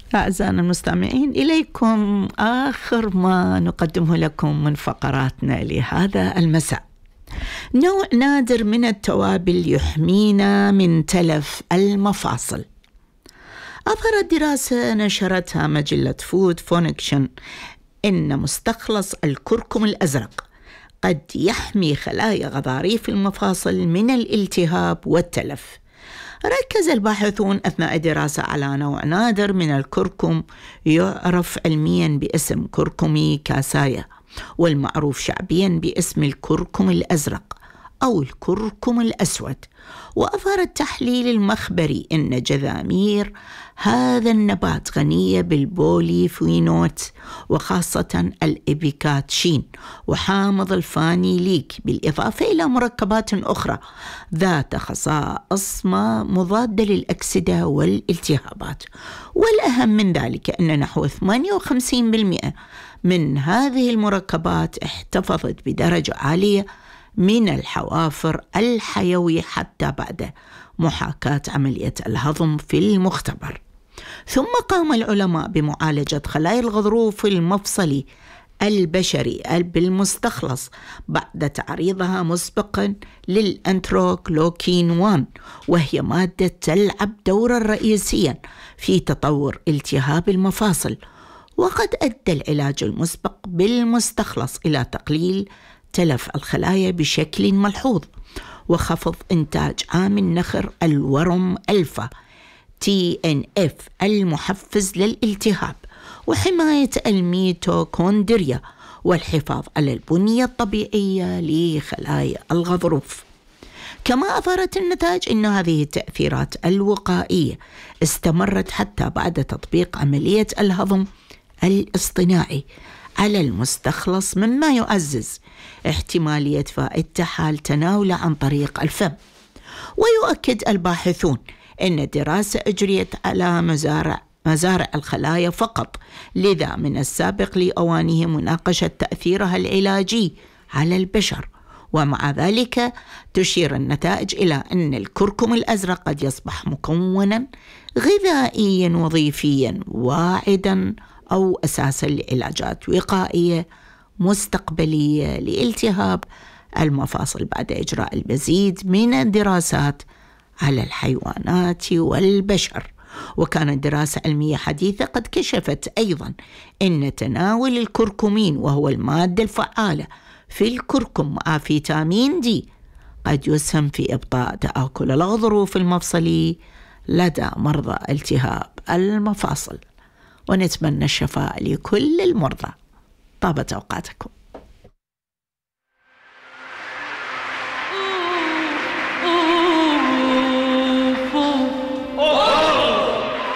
أعزائنا المستمعين، إليكم آخر ما نقدمه لكم من فقراتنا لهذا المساء. نوع نادر من التوابل يحمينا من تلف المفاصل. أظهرت دراسة نشرتها مجلة فود فونكشن إن مستخلص الكركم الأزرق قد يحمي خلايا غضاريف المفاصل من الالتهاب والتلف. ركز الباحثون أثناء الدراسة على نوع نادر من الكركم يعرف علمياً باسم كركمي كاسايا، والمعروف شعبياً باسم الكركم الأزرق أو الكركم الأسود. وأظهر التحليل المخبري أن جذامير هذا النبات غنية بالبوليفينوت، وخاصة الإبيكاتشين وحامض الفانيليك، بالإضافة إلى مركبات أخرى ذات خصائص مضادة للأكسدة والالتهابات. والأهم من ذلك أن نحو 58% من هذه المركبات احتفظت بدرجة عالية من الحوافر الحيوي حتى بعد محاكاة عملية الهضم في المختبر. ثم قام العلماء بمعالجة خلايا الغضروف المفصلي البشري بالمستخلص بعد تعريضها مسبقا للأنتروكلوكين 1، وهي مادة تلعب دورا رئيسيا في تطور التهاب المفاصل. وقد أدى العلاج المسبق بالمستخلص إلى تقليل تلف الخلايا بشكل ملحوظ، وخفض إنتاج عامل نخر الورم ألفا TNF المحفز للالتهاب، وحماية الميتوكوندريا، والحفاظ على البنية الطبيعية لخلايا الغضروف. كما أظهرت النتائج أن هذه التأثيرات الوقائية استمرت حتى بعد تطبيق عملية الهضم الاصطناعي على المستخلص، مما يعزز احتمالية فائدته حال تناوله عن طريق الفم. ويؤكد الباحثون أن الدراسة أجريت على مزارع الخلايا فقط، لذا من السابق لأوانه مناقشة تأثيرها العلاجي على البشر. ومع ذلك تشير النتائج إلى أن الكركم الأزرق قد يصبح مكوناً غذائياً وظيفياً واعداً أو أساساً لعلاجات وقائية مستقبلية لالتهاب المفاصل بعد إجراء المزيد من الدراسات على الحيوانات والبشر. وكانت دراسة علمية حديثة قد كشفت أيضاً أن تناول الكركمين، وهو المادة الفعالة في الكركم مع فيتامين دي، قد يسهم في إبطاء تآكل الغضروف المفصلي لدى مرضى التهاب المفاصل. ونتمنى الشفاء لكل المرضى. طابت أوقاتكم.